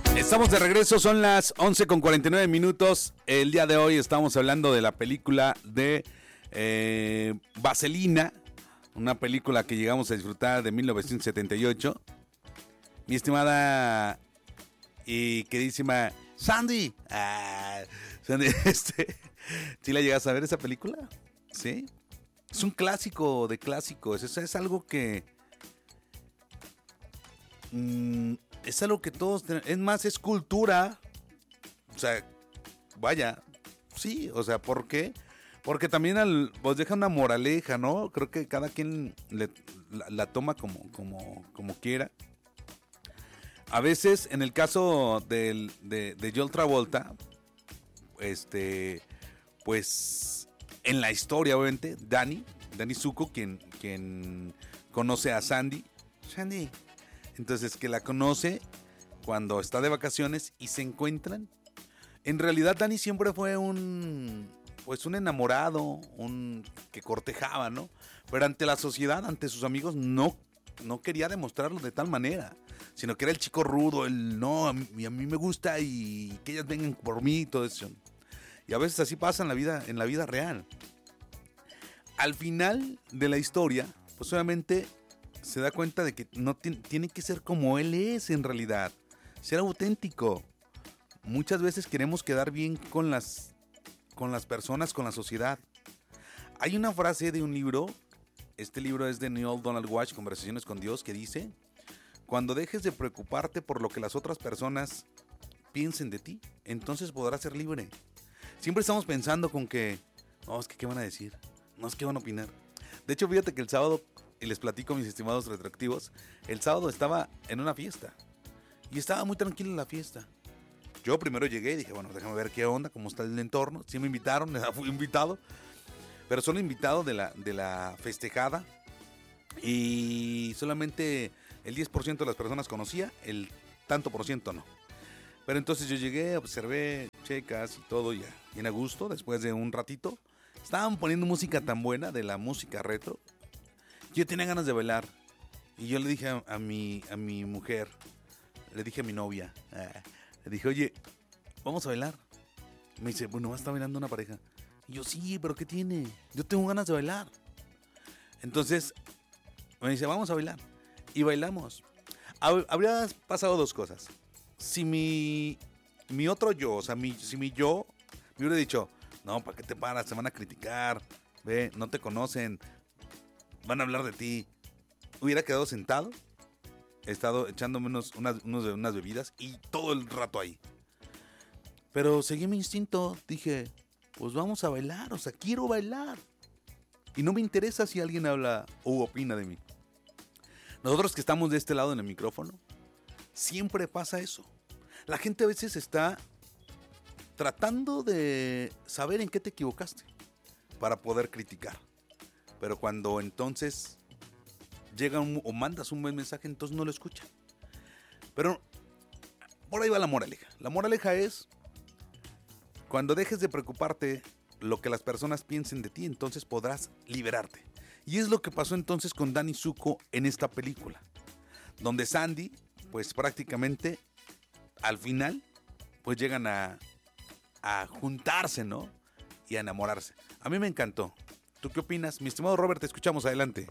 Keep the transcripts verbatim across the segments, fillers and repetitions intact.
Estamos de regreso, son las once con cuarenta y nueve minutos. El día de hoy estamos hablando de la película de eh, Vaselina, una película que llegamos a disfrutar de mil novecientos setenta y ocho. Mi estimada y queridísima Sandy, ah, Sandy este, ¿sí la llegas a ver esa película? ¿Sí? Es un clásico de clásicos, es, es algo que... Mmm, es algo que todos tenemos, es más, es cultura, o sea, vaya, sí, o sea, ¿por qué? Porque también al, pues deja una moraleja, ¿no? Creo que cada quien le, la, la toma como, como, como quiera. A veces, en el caso del, de, de John Travolta, este, pues, en la historia, obviamente, Danny, Danny Zuko, quien, quien conoce a Sandy, Sandy, entonces que la conoce cuando está de vacaciones y se encuentran. En realidad Danny siempre fue un, pues un enamorado, un que cortejaba, ¿no? Pero ante la sociedad, ante sus amigos, no, no quería demostrarlo de tal manera, sino que era el chico rudo, el no, a mí, a mí me gusta y que ellas vengan por mí y todo eso. Y a veces así pasa en la vida, en la vida real. Al final de la historia, pues obviamente se da cuenta de que no t- tiene que ser como él es en realidad, ser auténtico. Muchas veces queremos quedar bien con las, con las personas, con la sociedad. Hay una frase de un libro, este libro es de Neil Donald Walsch, Conversaciones con Dios, que dice: cuando dejes de preocuparte por lo que las otras personas piensen de ti, entonces podrás ser libre. Siempre estamos pensando con que, no, es que qué van a decir, no, es que van a opinar. De hecho, fíjate que el sábado, y les platico, mis estimados retroactivos, el sábado estaba en una fiesta y estaba muy tranquila la fiesta. Yo primero llegué y dije, bueno, déjame ver qué onda, cómo está el entorno. Sí me invitaron, fui invitado, pero solo invitado de la, de la festejada, y solamente el diez por ciento de las personas conocía, el tanto por ciento no. Pero entonces yo llegué, observé checas y todo, ya bien a gusto. Después de un ratito estaban poniendo música tan buena, de la música retro, yo tenía ganas de bailar. Y yo le dije a, a, mi, a mi mujer, le dije a mi novia, ah, le dije, oye, vamos a bailar. Me dice, bueno, está bailando una pareja. Y yo, sí, pero ¿qué tiene? Yo tengo ganas de bailar. Entonces me dice, vamos a bailar. Y bailamos. Habría pasado dos cosas. Si mi, mi otro yo, o sea, mi, si mi yo me hubiera dicho, no, ¿para qué te paras? Te van a criticar, ve, no te conocen, van a hablar de ti. Hubiera quedado sentado, he estado echándome unos, unas, unos, unas bebidas y todo el rato ahí. Pero seguí mi instinto, dije, pues vamos a bailar, o sea, quiero bailar. Y no me interesa si alguien habla o opina de mí. Nosotros que estamos de este lado en el micrófono, siempre pasa eso. La gente a veces está tratando de saber en qué te equivocaste para poder criticar. Pero cuando entonces llega un, o mandas un buen mensaje, entonces no lo escuchan. Pero por ahí va la moraleja. La moraleja es, cuando dejes de preocuparte lo que las personas piensen de ti, entonces podrás liberarte. Y es lo que pasó entonces con Danny Zuko en esta película, donde Sandy, pues prácticamente al final, pues llegan a, a juntarse, ¿no? Y a enamorarse. A mí me encantó. ¿Tú qué opinas? Mi estimado Robert, te escuchamos, adelante.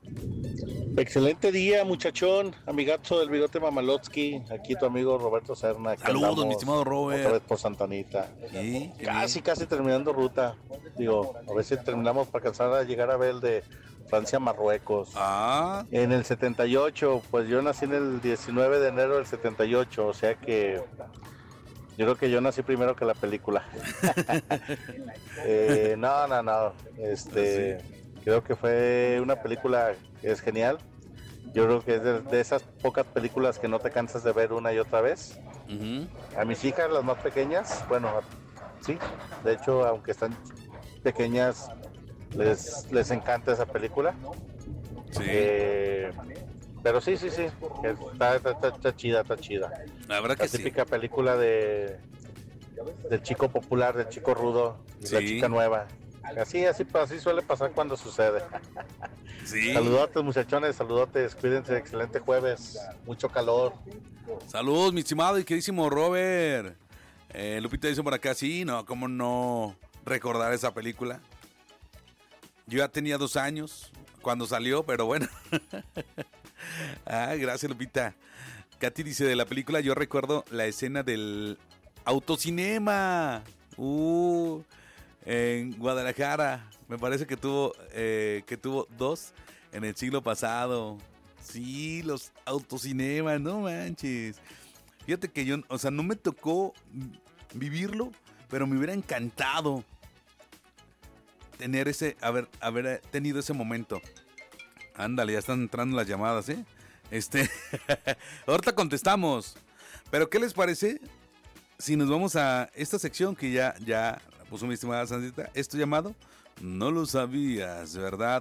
Excelente día, muchachón, amigazo del bigote Mamalotsky, aquí tu amigo Roberto Serna. Saludos, mi estimado Robert. Otra vez por Santa Anita. ¿Sí? Casi, casi terminando ruta. Digo, a ver si terminamos para alcanzar a llegar a ver el de Francia, Marruecos. Ah. En el setenta y ocho, pues yo nací en el diecinueve de enero del setenta y ocho, o sea que yo creo que yo nací primero que la película. eh, no, no, no. Este, sí. Creo que fue una película que es genial. Yo creo que es de, de esas pocas películas que no te cansas de ver una y otra vez. Uh-huh. A mis hijas, las más pequeñas, bueno, sí, de hecho, aunque están pequeñas, les, les encanta esa película. Sí. Eh, pero sí, sí, sí, está, está, está, está chida, está chida. La verdad que la típica sí. película de del chico popular, del chico rudo, y sí. La chica nueva. Así, así, así suele pasar cuando sucede. Sí. Saludotes, muchachones, saludotes, cuídense, excelente jueves, mucho calor. Saludos, mi estimado y queridísimo Robert. Eh, Lupita dice por acá, sí, no, cómo no recordar esa película. Yo ya tenía dos años cuando salió, pero bueno. Ah, gracias, Lupita. Katy dice, de la película yo recuerdo la escena del autocinema. Uh, en Guadalajara. Me parece que tuvo, eh, que tuvo dos en el siglo pasado. Sí, los autocinemas, no manches. Fíjate que yo, o sea, no me tocó vivirlo, pero me hubiera encantado tener ese, haber, haber tenido ese momento. Ándale, ya están entrando las llamadas, ¿eh? Este, ahorita contestamos. Pero ¿qué les parece si nos vamos a esta sección que ya, ya puso mi estimada Sandrita? Esto llamado No lo sabías, ¿verdad?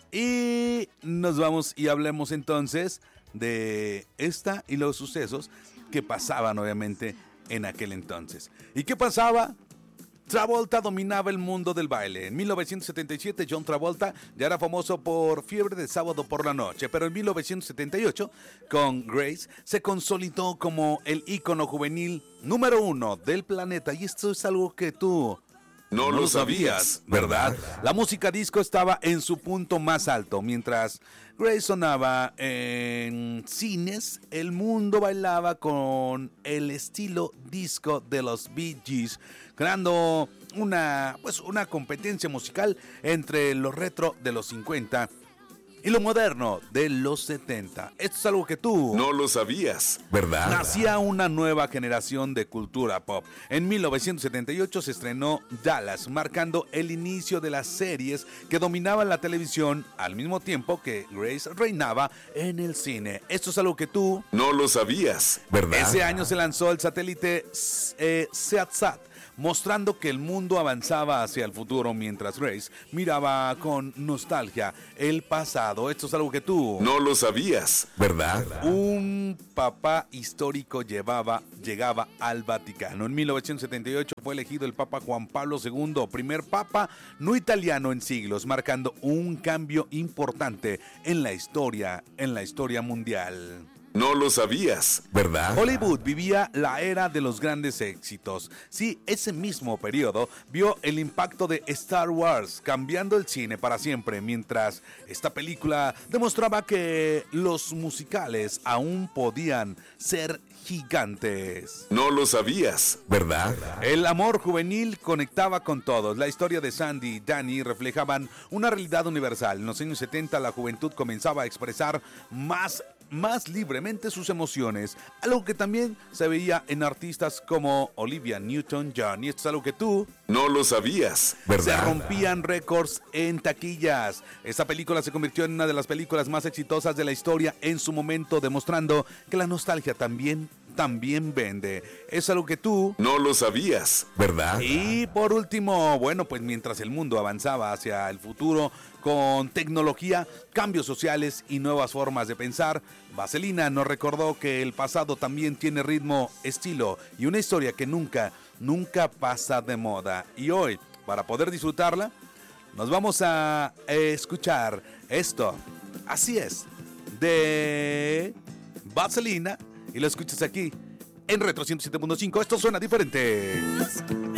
Y nos vamos y hablemos entonces de esta y los sucesos que pasaban obviamente en aquel entonces. ¿Y qué pasaba? Travolta dominaba el mundo del baile. En mil novecientos setenta y siete John Travolta ya era famoso por Fiebre de Sábado por la Noche, pero en mil novecientos setenta y ocho con Grace se consolidó como el ícono juvenil número uno del planeta, y esto es algo que tú No, no lo sabías, ¿verdad? La música disco estaba en su punto más alto. Mientras Grace sonaba en cines, el mundo bailaba con el estilo disco de los Bee Gees, creando una, pues, una competencia musical entre lo retro de los cincuenta y lo moderno de los setenta. Esto es algo que tú No lo sabías, ¿verdad? Nacía una nueva generación de cultura pop. En mil novecientos setenta y ocho se estrenó Dallas, marcando el inicio de las series que dominaban la televisión al mismo tiempo que Grace reinaba en el cine. Esto es algo que tú No lo sabías, ¿verdad? Ese año se lanzó el satélite eh, SeatSat, mostrando que el mundo avanzaba hacia el futuro mientras Grace miraba con nostalgia el pasado. Esto es algo que tú No lo sabías, ¿verdad? Un papá histórico llevaba, llegaba al Vaticano. En mil novecientos setenta y ocho fue elegido el Papa Juan Pablo segundo, primer papa no italiano en siglos, marcando un cambio importante en la historia, en la historia mundial. No lo sabías, ¿verdad? Hollywood vivía la era de los grandes éxitos. Sí, ese mismo periodo vio el impacto de Star Wars, cambiando el cine para siempre, mientras esta película demostraba que los musicales aún podían ser gigantes. No lo sabías, ¿verdad? El amor juvenil conectaba con todos. La historia de Sandy y Danny reflejaban una realidad universal. En los años setenta la juventud comenzaba a expresar más más libremente sus emociones, algo que también se veía en artistas como Olivia Newton-John. Y esto es algo que tú No lo sabías, ¿verdad? Se rompían récords en taquillas. Esta película se convirtió en una de las películas más exitosas de la historia en su momento, demostrando que la nostalgia también también vende. Es algo que tú No lo sabías, ¿verdad? Y por último, bueno, pues mientras el mundo avanzaba hacia el futuro con tecnología, cambios sociales y nuevas formas de pensar, Vaselina nos recordó que el pasado también tiene ritmo, estilo y una historia que nunca, nunca pasa de moda. Y hoy, para poder disfrutarla, nos vamos a escuchar esto. Así es, de Vaselina. Y lo escuchas aquí en Retro ciento siete punto cinco. Esto suena diferente.